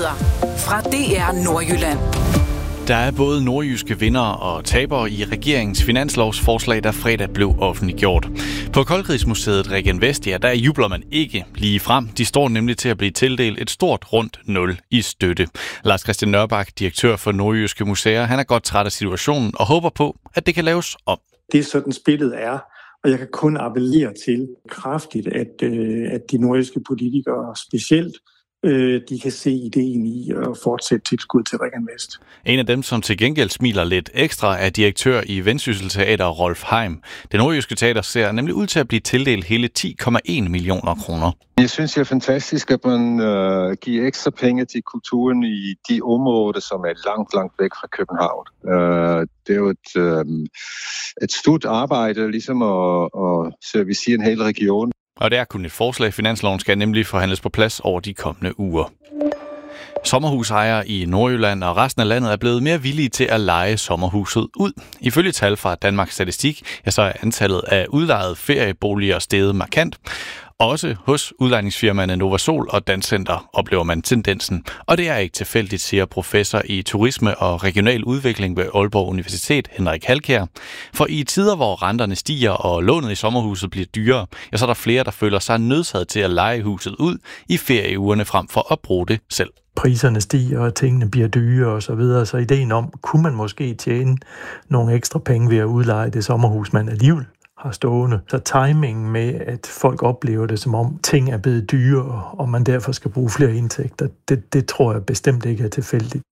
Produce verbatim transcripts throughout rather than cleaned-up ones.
Nyheder fra D R Nordjylland. Der er både nordjyske vindere og tabere i regeringens finanslovsforslag, der fredag blev offentliggjort. På Koldkrigsmuseet Regen Vestia, der jubler man ikke lige frem. De står nemlig til at blive tildelt et stort rundt nul i støtte. Lars Christian Nørbak, direktør for Nordjyske Museer, han er godt træt af situationen og håber på, at det kan laves om. Det er sådan spillet er, og jeg kan kun appellere til kraftigt, at, øh, at de nordjyske politikere specielt de kan se ideen i at fortsætte tilskud til Regen Vest. En af dem, som til gengæld smiler lidt ekstra, er direktør i Vendsyssel Teater, Rolf Heim. Det nordjyske teater ser nemlig ud til at blive tildelt hele ti komma en millioner kroner. Jeg synes, det er fantastisk, at man øh, giver ekstra penge til kulturen i de områder, som er langt, langt væk fra København. Øh, det er jo et, øh, et stort arbejde, ligesom at, at servicere en hel region. Og det er kun et forslag. Finansloven skal nemlig forhandles på plads over de kommende uger. Sommerhusejere i Nordjylland og resten af landet er blevet mere villige til at leje sommerhuset ud. Ifølge tal fra Danmarks Statistik, ja, så er antallet af udlejede ferieboliger steget markant. Også hos udlejningsfirmaerne Novasol og Dancenter oplever man tendensen. Og det er ikke tilfældigt, siger professor i turisme og regional udvikling ved Aalborg Universitet, Henrik Halkjær. For i tider, hvor renterne stiger og lånet i sommerhuset bliver dyrere, ja, så er der flere, der føler sig nødsaget til at leje huset ud i ferieugerne frem for at bruge det selv. Priserne stiger, og tingene bliver dyre og så videre, så ideen om, kunne man måske tjene nogle ekstra penge ved at udleje det sommerhus, man alligevel har stående. Så timingen med, at folk oplever det, som om ting er blevet dyre, og man derfor skal bruge flere indtægter, det, det tror jeg bestemt ikke er tilfældigt.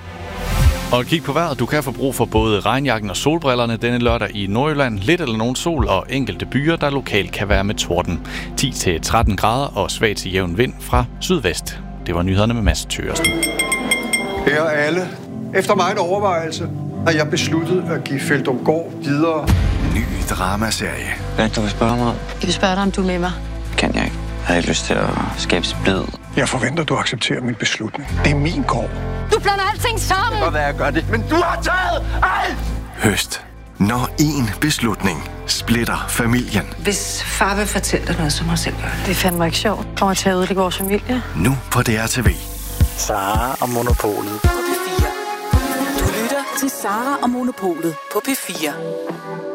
Og kig på vejret. Du kan få brug for både regnjakken og solbrillerne denne lørdag i Nordjylland. Lidt eller nogen sol og enkelte byer, der lokalt kan være med torden. ti til tretten grader og svag til jævn vind fra sydvest. Det var nyhederne med Mads Thøgersen. Kære alle, efter meget overvejelse har jeg besluttet at give Feldumgaard videre. Ny dramaserie. Hvad du vil spørge mig? Jeg vil spørge dig, om du er med mig. Kan jeg ikke. Jeg har ikke lyst til at skabe splid. Jeg forventer, du accepterer min beslutning. Det er min gård. Du blander alting sammen! Det kan godt være, jeg gør det, men du har taget alt! Høst. Når én beslutning splitter familien. Hvis far vil fortælle dig noget, så må jeg selv gøre det. Det er fandme ikke sjovt. Kommer til at ødelægge vores familie. Nu på D R T V. Sara og Monopolet. På P fire. Du lytter til Sara og Monopolet på P fire.